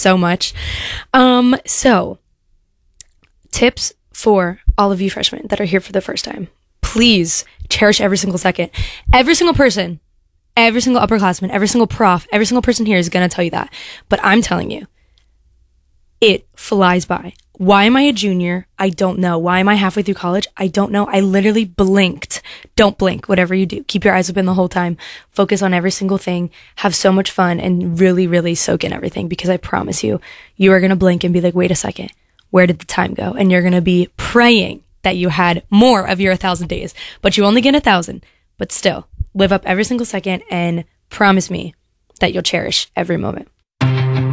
so much. So tips for all of you freshmen that are here for the first time. Please cherish every single second. Every single person, every single upperclassman, every single prof, every single person here is going to tell you that. But I'm telling you, it flies by. Why am I a junior? I don't know. Why am I halfway through college? I don't know. I literally blinked. Don't blink, whatever you do. Keep your eyes open the whole time. Focus on every single thing. Have so much fun and really, really soak in everything, because I promise you, you are going to blink and be like, wait a second, where did the time go? And you're going to be praying that you had more of your 1,000 days, but you only get 1,000. But still, live up every single second and promise me that you'll cherish every moment.